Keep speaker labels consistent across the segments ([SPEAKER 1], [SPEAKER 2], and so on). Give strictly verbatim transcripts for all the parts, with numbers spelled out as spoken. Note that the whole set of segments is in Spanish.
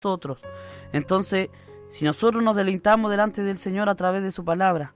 [SPEAKER 1] nosotros. Entonces, si nosotros nos deleitamos delante del Señor a través de su palabra,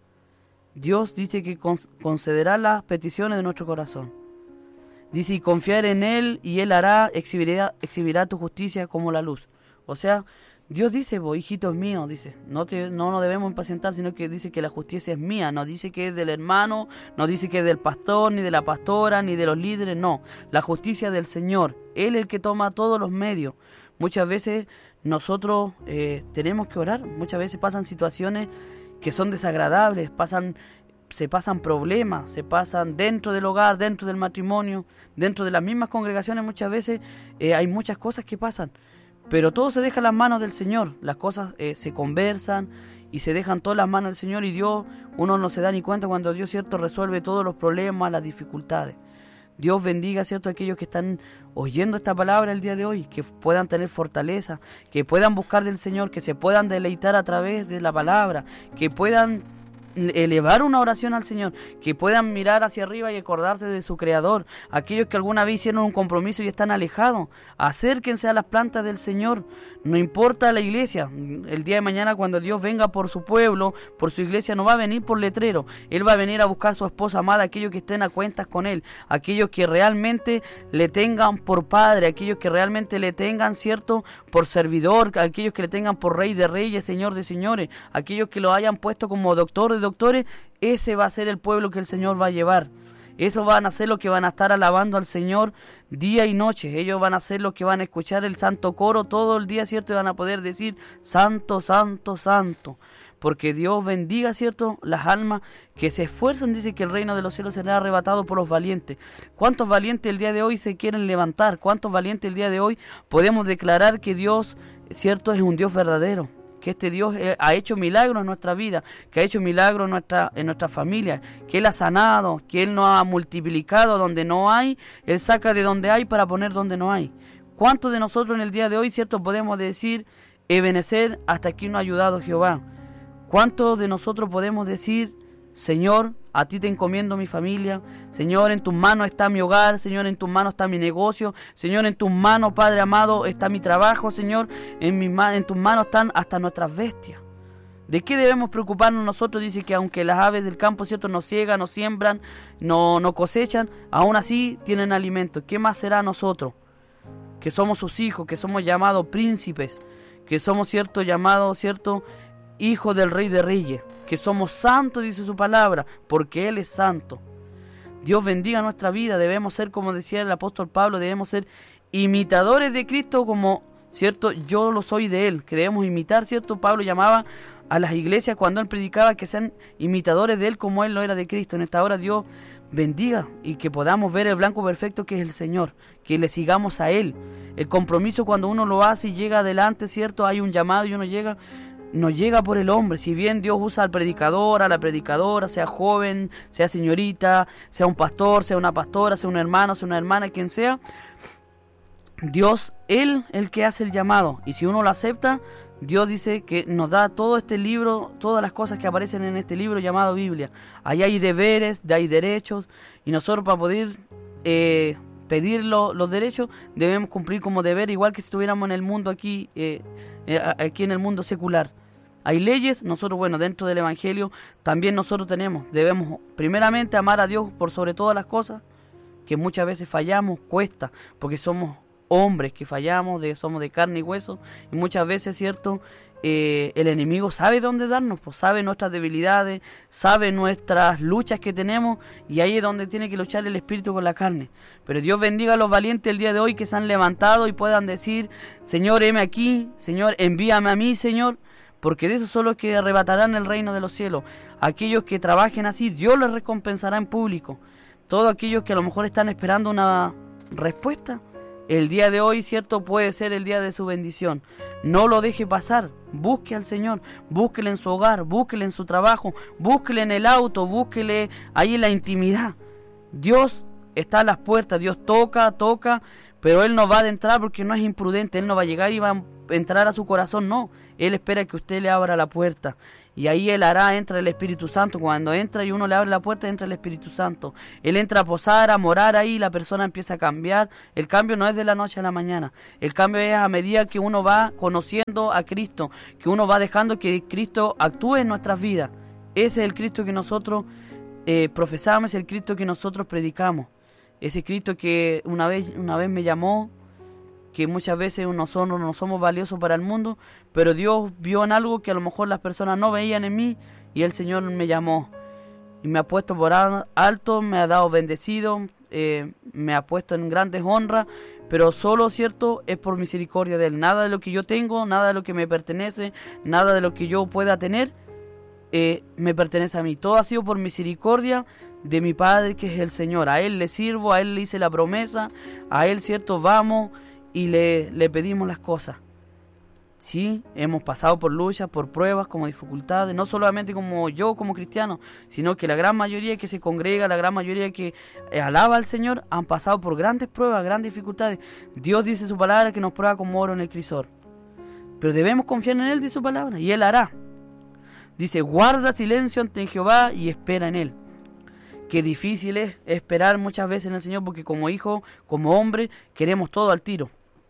[SPEAKER 1] Dios dice que concederá las peticiones de nuestro corazón. Dice, y confiar en Él, y Él hará, exhibirá, exhibirá tu justicia como la luz. O sea, Dios dice, vos, hijitos míos, dice, no, te, no nos debemos impacientar, sino que dice que la justicia es mía. No dice que es del hermano, no dice que es del pastor, ni de la pastora, ni de los líderes, no. La justicia del Señor. Él es el que toma todos los medios. Muchas veces nosotros eh, tenemos que orar, muchas veces pasan situaciones que son desagradables, pasan, se pasan problemas, se pasan dentro del hogar, dentro del matrimonio, dentro de las mismas congregaciones, muchas veces eh, hay muchas cosas que pasan, pero todo se deja en las manos del Señor, las cosas eh, se conversan y se dejan todas las manos del Señor, y Dios, uno no se da ni cuenta cuando Dios, cierto, resuelve todos los problemas, las dificultades. Dios bendiga, cierto, a aquellos que están oyendo esta palabra el día de hoy, que puedan tener fortaleza, que puedan buscar del Señor, que se puedan deleitar a través de la palabra, que puedan elevar una oración al Señor, que puedan mirar hacia arriba y acordarse de su Creador. Aquellos que alguna vez hicieron un compromiso y están alejados, acérquense a las plantas del Señor. No importa la iglesia, el día de mañana cuando Dios venga por su pueblo, por su iglesia, no va a venir por letrero. Él va a venir a buscar a su esposa amada, aquellos que estén a cuentas con Él, aquellos que realmente le tengan por Padre, aquellos que realmente le tengan, cierto, por servidor, aquellos que le tengan por Rey de Reyes, Señor de Señores, aquellos que lo hayan puesto como doctor de doctores. Ese va a ser el pueblo que el Señor va a llevar. Esos van a ser los que van a estar alabando al Señor día y noche. Ellos van a ser los que van a escuchar el santo coro todo el día, ¿cierto? Y van a poder decir, santo, santo, santo. Porque Dios bendiga, ¿cierto?, las almas que se esfuerzan. Dice que el reino de los cielos será arrebatado por los valientes. ¿Cuántos valientes el día de hoy se quieren levantar? ¿Cuántos valientes el día de hoy podemos declarar que Dios, ¿cierto?, es un Dios verdadero? Que este Dios ha hecho milagros en nuestra vida, que ha hecho milagros en nuestra, en nuestra familia, que Él ha sanado, que Él nos ha multiplicado donde no hay, Él saca de donde hay para poner donde no hay. ¿Cuántos de nosotros en el día de hoy, cierto, podemos decir, Ebenecer, hasta aquí nos ha ayudado Jehová? ¿Cuántos de nosotros podemos decir, Señor, a ti te encomiendo mi familia, Señor, en tus manos está mi hogar, Señor, en tus manos está mi negocio, Señor, en tus manos, Padre amado, está mi trabajo, Señor, en, mis ma- en tus manos están hasta nuestras bestias? ¿De qué debemos preocuparnos nosotros? Dice que aunque las aves del campo, cierto, no ciegan, no siembran, no, no cosechan, aún así tienen alimento. ¿Qué más será nosotros? Que somos sus hijos, que somos llamados príncipes, que somos, cierto, llamados, cierto, hijo del Rey de Reyes, que somos santos, dice su palabra, porque Él es santo. Dios bendiga nuestra vida. Debemos ser, como decía el apóstol Pablo, debemos ser imitadores de Cristo como, cierto, yo lo soy de Él, que debemos imitar, cierto. Pablo llamaba a las iglesias cuando él predicaba que sean imitadores de Él como Él lo era de Cristo. En esta hora Dios bendiga y que podamos ver el blanco perfecto que es el Señor, que le sigamos a Él. El compromiso, cuando uno lo hace y llega adelante, cierto, hay un llamado y uno llega, no llega por el hombre. Si bien Dios usa al predicador, a la predicadora, sea joven, sea señorita, sea un pastor, sea una pastora, sea un hermano, sea una hermana, quien sea, Dios, Él, el que hace el llamado. Y si uno lo acepta, Dios dice que nos da todo este libro, todas las cosas que aparecen en este libro llamado Biblia. Ahí hay deberes, hay derechos, y nosotros para poder eh, pedir lo, los derechos debemos cumplir como deber, igual que si estuviéramos en el mundo aquí, eh, eh, aquí en el mundo secular. Hay leyes, nosotros, bueno, dentro del Evangelio también nosotros tenemos, debemos primeramente amar a Dios por sobre todas las cosas, que muchas veces fallamos, cuesta, porque somos hombres que fallamos, de, somos de carne y hueso, y muchas veces, cierto, eh, el enemigo sabe dónde darnos, pues sabe nuestras debilidades, sabe nuestras luchas que tenemos, y ahí es donde tiene que luchar el espíritu con la carne. Pero Dios bendiga a los valientes el día de hoy que se han levantado y puedan decir, Señor, heme aquí, Señor, envíame a mí, Señor, porque de esos son los que arrebatarán el reino de los cielos. Aquellos que trabajen así, Dios les recompensará en público. Todos aquellos que a lo mejor están esperando una respuesta, el día de hoy, cierto, puede ser el día de su bendición. No lo deje pasar. Busque al Señor, búsquele en su hogar, búsquele en su trabajo, búsquele en el auto, búsquele ahí en la intimidad. Dios está a las puertas, Dios toca, toca, pero Él no va a adentrar porque no es imprudente. Él no va a llegar y va a entrar a su corazón, no. Él espera que usted le abra la puerta. Y ahí Él hará, entra el Espíritu Santo. Cuando entra y uno le abre la puerta, entra el Espíritu Santo. Él entra a posar, a morar ahí, la persona empieza a cambiar. El cambio no es de la noche a la mañana. El cambio es a medida que uno va conociendo a Cristo, que uno va dejando que Cristo actúe en nuestras vidas. Ese es el Cristo que nosotros eh, profesamos, es el Cristo que nosotros predicamos. Ese Cristo que una vez, una vez me llamó, que muchas veces nosotros no somos valiosos para el mundo, pero Dios vio en algo que a lo mejor las personas no veían en mí, y el Señor me llamó y me ha puesto por alto, me ha dado bendecido, eh, me ha puesto en grandes honras, pero solo, cierto, es por misericordia de Él. Nada de lo que yo tengo, nada de lo que me pertenece, nada de lo que yo pueda tener, eh, me pertenece a mí. Todo ha sido por misericordia de mi Padre, que es el Señor. A Él le sirvo, a Él le hice la promesa, a Él, cierto, vamos y le, le pedimos las cosas. Sí, hemos pasado por luchas, por pruebas, como dificultades, no solamente como yo como cristiano, sino que la gran mayoría que se congrega, la gran mayoría que eh, alaba al Señor, han pasado por grandes pruebas, grandes dificultades. Dios dice en su palabra que nos prueba como oro en el crisol. Pero debemos confiar en Él, dice su palabra, y Él hará. Dice, guarda silencio ante Jehová y espera en Él. Qué difícil es esperar muchas veces en el Señor, porque como hijo, como hombre, queremos todo al tiro.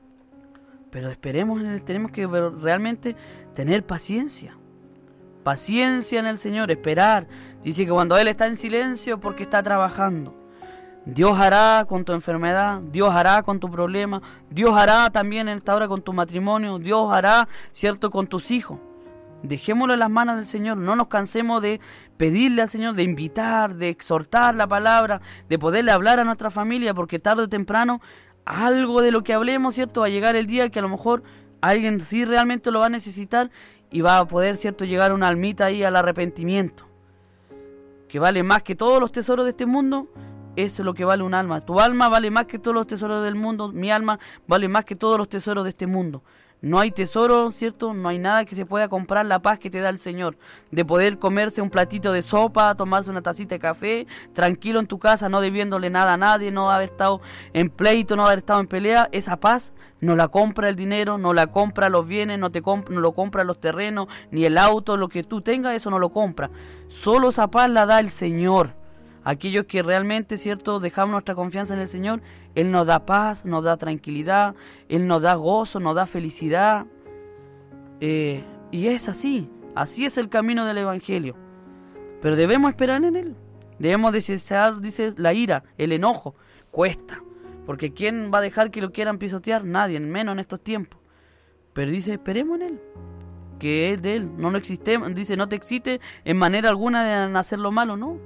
[SPEAKER 1] Pero esperemos en Él, tenemos que realmente tener paciencia. Paciencia en el Señor, esperar. Dice que cuando Él está en silencio, porque está trabajando. Dios hará con tu enfermedad, Dios hará con tu problema, Dios hará también en esta hora con tu matrimonio, Dios hará, cierto, con tus hijos. Dejémoslo en las manos del Señor, no nos cansemos de pedirle al Señor, de invitar, de exhortar la palabra, de poderle hablar a nuestra familia, porque tarde o temprano algo de lo que hablemos, ¿cierto? Va a llegar el día que a lo mejor alguien sí realmente lo va a necesitar y va a poder, ¿cierto?, llegar una almita ahí al arrepentimiento. Que vale más que todos los tesoros de este mundo, eso es lo que vale un alma. Tu alma vale más que todos los tesoros del mundo, mi alma vale más que todos los tesoros de este mundo. No hay tesoro, ¿cierto? No hay nada que se pueda comprar la paz que te da el Señor. De poder comerse un platito de sopa, tomarse una tacita de café, tranquilo en tu casa, no debiéndole nada a nadie, no haber estado en pleito, no haber estado en pelea. Esa paz no la compra el dinero, no la compra los bienes, no, te comp- no lo compra los terrenos, ni el auto, lo que tú tengas, eso no lo compra. Solo esa paz la da el Señor. Aquellos que realmente, ¿cierto?, dejamos nuestra confianza en el Señor, Él nos da paz, nos da tranquilidad, Él nos da gozo, nos da felicidad. Eh, y es así, así es el camino del Evangelio. Pero debemos esperar en Él. Debemos desechar, dice, la ira, el enojo. Cuesta, porque ¿quién va a dejar que lo quieran pisotear? Nadie, menos en estos tiempos. Pero dice, esperemos en Él, que es de Él. No, no existe, dice, no te excite en manera alguna de hacer lo malo, ¿no?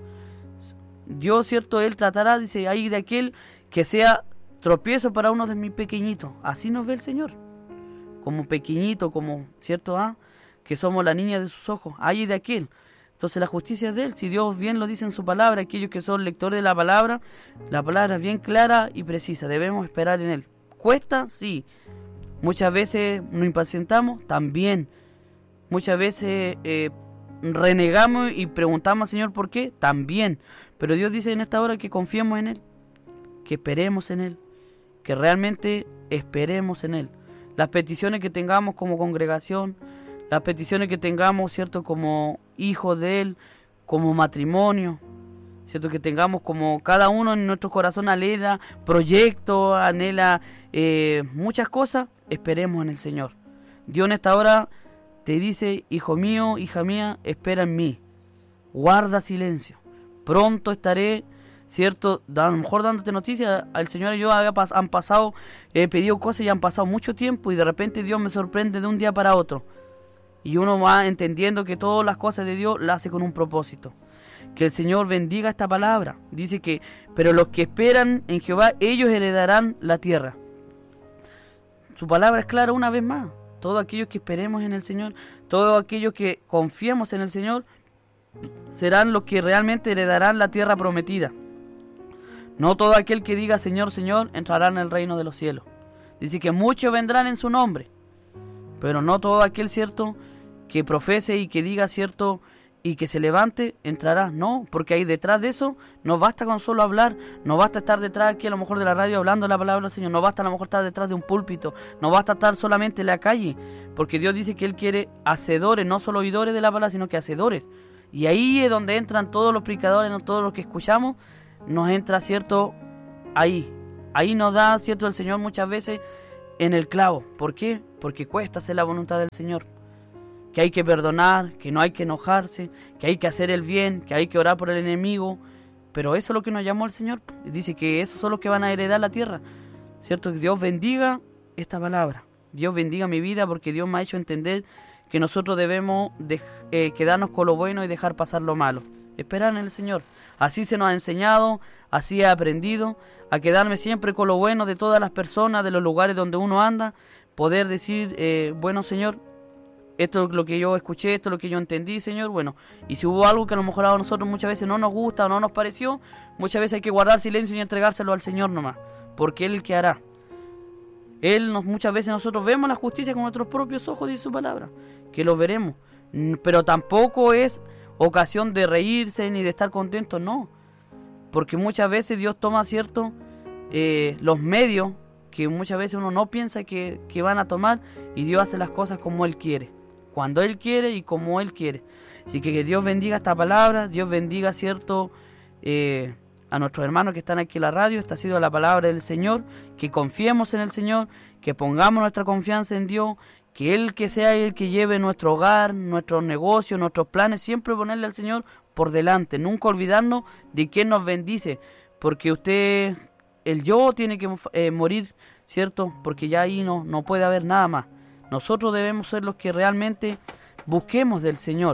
[SPEAKER 1] Dios, cierto, Él tratará, dice, ahí de aquel que sea tropiezo para uno de mis pequeñitos. Así nos ve el Señor, como pequeñito, como, cierto, ah, que somos la niña de sus ojos, ahí de aquel. Entonces la justicia es de Él, si Dios bien lo dice en su palabra, aquellos que son lectores de la palabra, la palabra es bien clara y precisa, debemos esperar en Él. ¿Cuesta? Sí. Muchas veces nos impacientamos, también. Muchas veces eh, renegamos y preguntamos al Señor por qué, también. Pero Dios dice en esta hora que confiemos en Él, que esperemos en Él, que realmente esperemos en Él. Las peticiones que tengamos como congregación, las peticiones que tengamos, ¿cierto?, como hijos de Él, como matrimonio, ¿cierto?, que tengamos como cada uno en nuestro corazón anhela proyectos, anhela eh, muchas cosas, esperemos en el Señor. Dios en esta hora te dice, hijo mío, hija mía, espera en mí, guarda silencio. Pronto estaré, ¿cierto?, a lo mejor dándote noticias. Al Señor y yo había pas- han pasado, he pedido cosas y han pasado mucho tiempo y de repente Dios me sorprende de un día para otro. Y uno va entendiendo que todas las cosas de Dios las hace con un propósito. Que el Señor bendiga esta palabra. Dice que, pero los que esperan en Jehová, ellos heredarán la tierra. Su palabra es clara una vez más. Todos aquellos que esperemos en el Señor, todos aquellos que confiemos en el Señor, serán los que realmente heredarán la tierra prometida. No todo aquel que diga Señor, Señor, entrará en el reino de los cielos. Dice que muchos vendrán en su nombre, pero no todo aquel, cierto, que profese y que diga, cierto, y que se levante, entrará. No, porque ahí detrás de eso no basta con solo hablar, no basta estar detrás aquí a lo mejor de la radio hablando la palabra del Señor, no basta a lo mejor estar detrás de un púlpito, no basta estar solamente en la calle, porque Dios dice que Él quiere hacedores, no solo oidores de la palabra, sino que hacedores. Y ahí es donde entran todos los predicadores, no todos los que escuchamos, nos entra, ¿cierto? Ahí, ahí nos da, ¿cierto? El Señor muchas veces en el clavo. ¿Por qué? Porque cuesta hacer la voluntad del Señor. Que hay que perdonar, que no hay que enojarse, que hay que hacer el bien, que hay que orar por el enemigo. Pero eso es lo que nos llamó el Señor. Dice que esos son los que van a heredar la tierra. ¿Cierto? Que Dios bendiga esta palabra. Dios bendiga mi vida porque Dios me ha hecho entender que nosotros debemos de, eh, quedarnos con lo bueno y dejar pasar lo malo. Esperar en el Señor. Así se nos ha enseñado, así he aprendido a quedarme siempre con lo bueno de todas las personas, de los lugares donde uno anda. Poder decir, eh, bueno Señor, esto es lo que yo escuché, esto es lo que yo entendí, Señor. Bueno, y si hubo algo que a lo mejor a nosotros muchas veces no nos gusta o no nos pareció, muchas veces hay que guardar silencio y entregárselo al Señor nomás, porque Él el que hará. Él nos, muchas veces nosotros vemos la justicia con nuestros propios ojos, dice su palabra, que lo veremos. Pero tampoco es ocasión de reírse ni de estar contentos, no. Porque muchas veces Dios toma, ¿cierto?, eh, los medios que muchas veces uno no piensa que, que van a tomar, y Dios hace las cosas como Él quiere, cuando Él quiere y como Él quiere. Así que que Dios bendiga esta palabra, Dios bendiga, ¿cierto?, eh, a nuestros hermanos que están aquí en la radio. Esta ha sido la palabra del Señor, que confiemos en el Señor, que pongamos nuestra confianza en Dios, que Él que sea el que lleve nuestro hogar, nuestros negocios, nuestros planes, siempre ponerle al Señor por delante, nunca olvidarnos de quién nos bendice, porque usted, el yo tiene que eh, morir, ¿cierto? Porque ya ahí no, no puede haber nada más. Nosotros debemos ser los que realmente busquemos del Señor,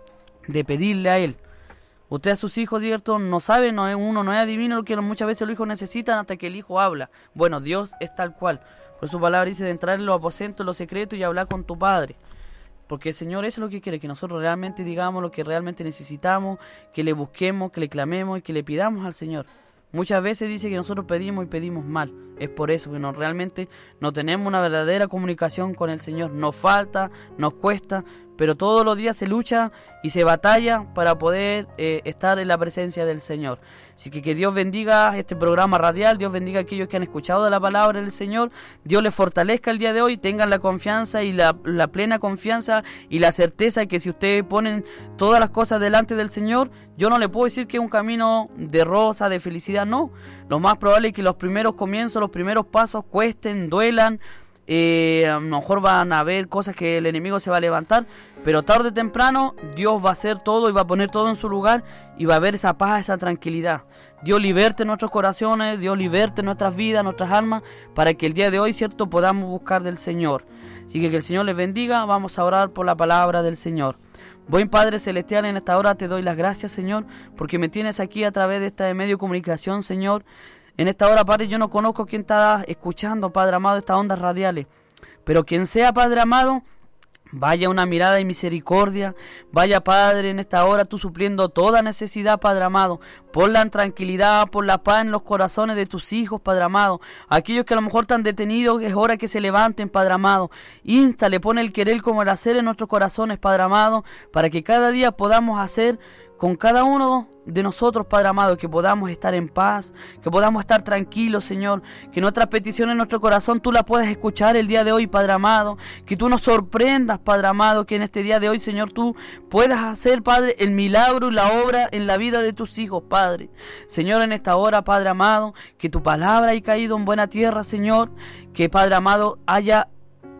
[SPEAKER 1] de pedirle a Él. Usted a sus hijos, ¿cierto?, no sabe, no es, uno no es adivino lo que muchas veces los hijos necesitan hasta que el hijo habla. Bueno, Dios es tal cual. Por su palabra dice de entrar en los aposentos, en los secretos y hablar con tu Padre. Porque el Señor eso es lo que quiere, que nosotros realmente digamos lo que realmente necesitamos, que le busquemos, que le clamemos y que le pidamos al Señor. Muchas veces dice que nosotros pedimos y pedimos mal. Es por eso que no, realmente no tenemos una verdadera comunicación con el Señor. Nos falta, nos cuesta, pero todos los días se lucha y se batalla para poder eh, estar en la presencia del Señor. Así que que Dios bendiga este programa radial, Dios bendiga a aquellos que han escuchado de la palabra del Señor, Dios les fortalezca el día de hoy, tengan la confianza y la, la plena confianza y la certeza que si ustedes ponen todas las cosas delante del Señor, yo no le puedo decir que es un camino de rosa, de felicidad, no. Lo más probable es que los primeros comienzos, los primeros pasos cuesten, duelan. Eh, a lo mejor van a haber cosas que el enemigo se va a levantar, pero tarde o temprano Dios va a hacer todo y va a poner todo en su lugar y va a haber esa paz, esa tranquilidad. Dios liberte nuestros corazones, Dios liberte nuestras vidas, nuestras almas, para que el día de hoy, cierto, podamos buscar del Señor. Así que que el Señor les bendiga. Vamos a orar por la palabra del Señor. Buen Padre Celestial, en esta hora te doy las gracias, Señor, porque me tienes aquí a través de este medio de comunicación, Señor. En esta hora, Padre, yo no conozco quién está escuchando, Padre amado, estas ondas radiales. Pero quien sea, Padre amado, vaya una mirada de misericordia. Vaya, Padre, en esta hora tú supliendo toda necesidad, Padre amado. Pon la tranquilidad, pon la paz en los corazones de tus hijos, Padre amado. Aquellos que a lo mejor están detenidos, es hora que se levanten, Padre amado. Instale, pon el querer como el hacer en nuestros corazones, Padre amado, para que cada día podamos hacer con cada uno de nosotros, Padre amado, que podamos estar en paz, que podamos estar tranquilos, Señor, que nuestras peticiones en nuestro corazón tú las puedas escuchar el día de hoy, Padre amado, que tú nos sorprendas, Padre amado, que en este día de hoy, Señor, tú puedas hacer, Padre, el milagro y la obra en la vida de tus hijos, Padre. Señor, en esta hora, Padre amado, que tu palabra haya caído en buena tierra, Señor, que, Padre amado, haya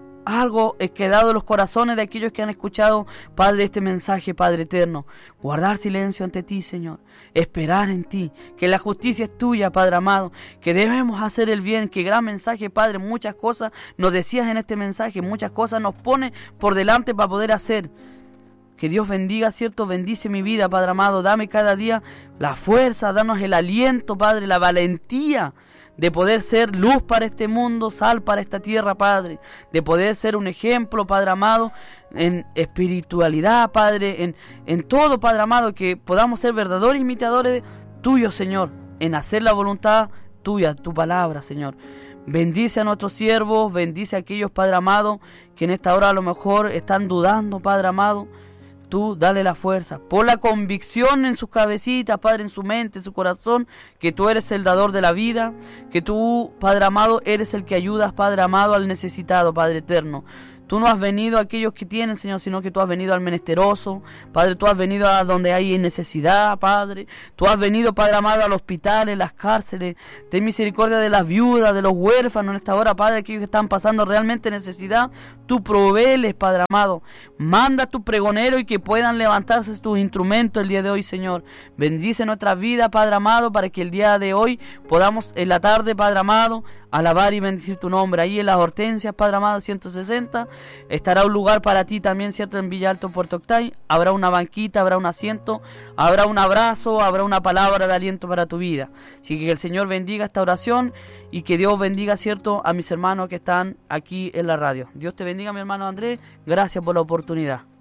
[SPEAKER 1] algo es quedado en los corazones de aquellos que han escuchado, Padre, este mensaje, Padre eterno. Guardar silencio ante ti, Señor. Esperar en ti. Que la justicia es tuya, Padre amado. Que debemos hacer el bien. Que gran mensaje, Padre. Muchas cosas nos decías en este mensaje. Muchas cosas nos pone por delante para poder hacer. Que Dios bendiga, ¿cierto? Bendice mi vida, Padre amado. Dame cada día la fuerza, danos el aliento, Padre, la valentía de poder ser luz para este mundo, sal para esta tierra, Padre. De poder ser un ejemplo, Padre amado, en espiritualidad, Padre, en, en todo, Padre amado, que podamos ser verdaderos imitadores tuyos, Señor, en hacer la voluntad tuya, tu palabra, Señor. Bendice a nuestros siervos, bendice a aquellos, Padre amado, que en esta hora a lo mejor están dudando, Padre amado. tú dale la fuerza, pon la convicción en sus cabecitas, Padre, en su mente, en su corazón, que tú eres el dador de la vida, que tú, Padre amado, eres el que ayudas, Padre amado, al necesitado, Padre eterno. Tú no has venido a aquellos que tienen, Señor, sino que tú has venido al menesteroso. Padre, tú has venido a donde hay necesidad, Padre. Tú has venido, Padre amado, a los hospitales, las cárceles. Ten misericordia de las viudas, de los huérfanos en esta hora, Padre, aquellos que están pasando realmente necesidad. Tú proveeles, Padre amado. Manda a tu pregonero y que puedan levantarse tus instrumentos el día de hoy, Señor. Bendice nuestras vidas, Padre amado, para que el día de hoy podamos en la tarde, Padre amado, alabar y bendecir tu nombre. Ahí en las Hortensias, Padre amado, ciento sesenta, estará un lugar para ti también, ¿cierto? En Villa Alto, Puerto Octay. Habrá una banquita, habrá un asiento, habrá un abrazo, habrá una palabra de aliento para tu vida. Así que el Señor bendiga esta oración y que Dios bendiga, ¿cierto?, a mis hermanos que están aquí en la radio. Dios te bendiga, mi hermano Andrés. Gracias por la oportunidad.